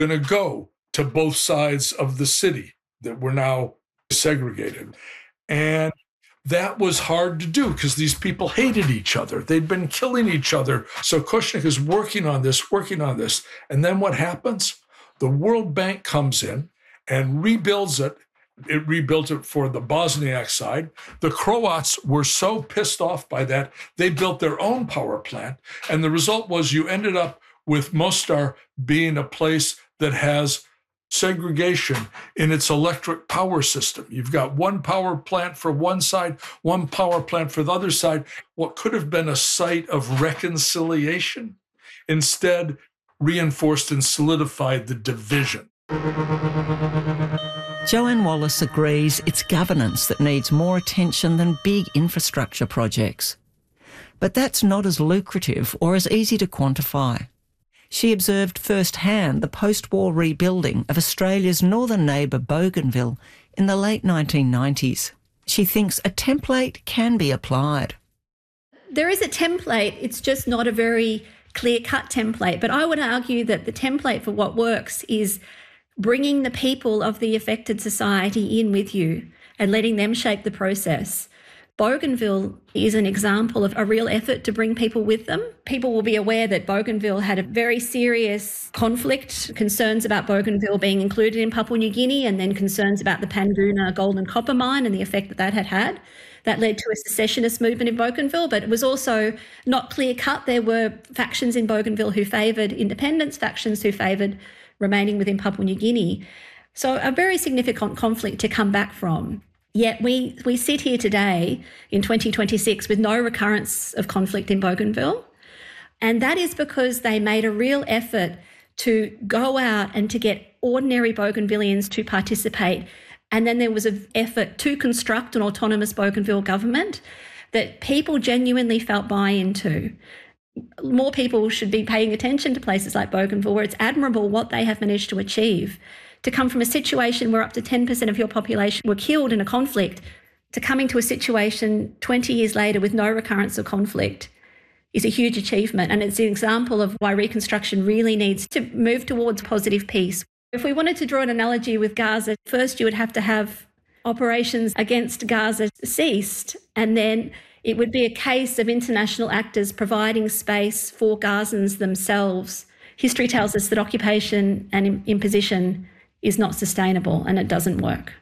going to go to both sides of the city that were now segregated. And that was hard to do because these people hated each other. They'd been killing each other. So Kushnick is working on this. And then what happens? The World Bank comes in and rebuilds it. It rebuilt it for the Bosniak side. The Croats were so pissed off by that, they built their own power plant. And the result was you ended up with Mostar being a place that has segregation in its electric power system. You've got one power plant for one side, one power plant for the other side. What could have been a site of reconciliation instead reinforced and solidified the division. Joanne Wallace agrees it's governance that needs more attention than big infrastructure projects. But that's not as lucrative or as easy to quantify. She observed firsthand the post-war rebuilding of Australia's northern neighbour Bougainville in the late 1990s. She thinks a template can be applied. There is a template, it's just not a very clear-cut template. But I would argue that the template for what works is bringing the people of the affected society in with you and letting them shape the process. Bougainville is an example of a real effort to bring people with them. People will be aware that Bougainville had a very serious conflict, concerns about Bougainville being included in Papua New Guinea, and then concerns about the Panguna gold and copper mine and the effect that that had had. That led to a secessionist movement in Bougainville, but it was also not clear-cut. There were factions in Bougainville who favoured independence, factions who favoured remaining within Papua New Guinea. So a very significant conflict to come back from. Yet we sit here today in 2026 with no recurrence of conflict in Bougainville. And that is because they made a real effort to go out and to get ordinary Bougainvilleans to participate. And then there was an effort to construct an autonomous Bougainville government that people genuinely felt buy-in to. More people should be paying attention to places like Bougainville, where it's admirable what they have managed to achieve. To come from a situation where up to 10% of your population were killed in a conflict to coming to a situation 20 years later with no recurrence of conflict is a huge achievement. And it's an example of why reconstruction really needs to move towards positive peace. If we wanted to draw an analogy with Gaza, first you would have to have operations against Gaza ceased, and then it would be a case of international actors providing space for Gazans themselves. History tells us that occupation and imposition is not sustainable and it doesn't work.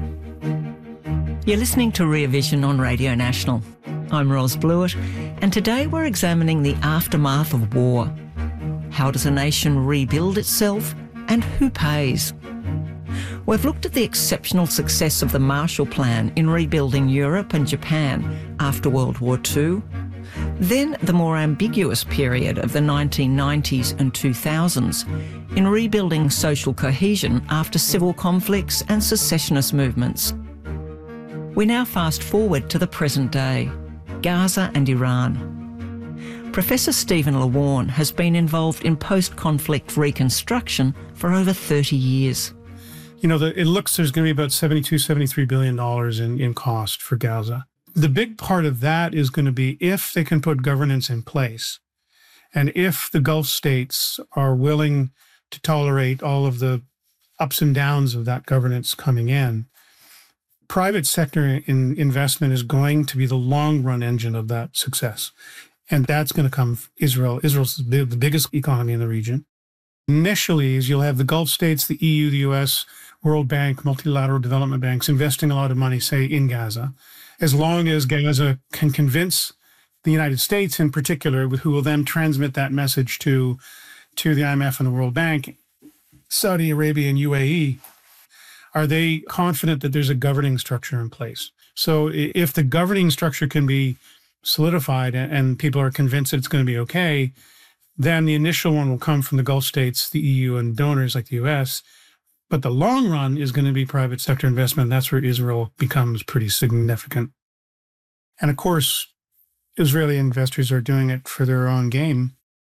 You're listening to Rear Vision on Radio National. I'm Ros Blewett, and today we're examining the aftermath of war. How does a nation rebuild itself, and who pays? We've looked at the exceptional success of the Marshall Plan in rebuilding Europe and Japan after World War II, then the more ambiguous period of the 1990s and 2000s in rebuilding social cohesion after civil conflicts and secessionist movements. We now fast forward to the present day, Gaza and Iran. Professor Stephen Lawarne has been involved in post-conflict reconstruction for over 30 years. You know, it looks there's going to be about $73 billion in cost for Gaza. The big part of that is going to be if they can put governance in place, and if the Gulf states are willing to tolerate all of the ups and downs of that governance coming in. Private sector investment is going to be the long-run engine of that success. And that's going to come from Israel. Israel's the biggest economy in the region. Initially, you'll have the Gulf states, the EU, the US, World Bank, multilateral development banks investing a lot of money, say, in Gaza. As long as Gaza can convince the United States in particular, who will then transmit that message to the IMF and the World Bank, Saudi Arabia and UAE, are they confident that there's a governing structure in place? So if the governing structure can be solidified and people are convinced that it's going to be okay, then the initial one will come from the Gulf states, the EU, and donors like the US. But the long run is going to be private sector investment. That's where Israel becomes pretty significant. And of course, Israeli investors are doing it for their own game.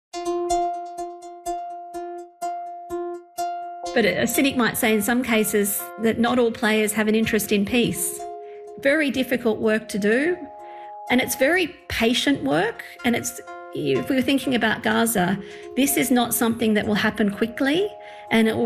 But a cynic might say in some cases that not all players have an interest in peace. Very difficult work to do. And it's very patient work. And if we were thinking about Gaza, this is not something that will happen quickly. And it will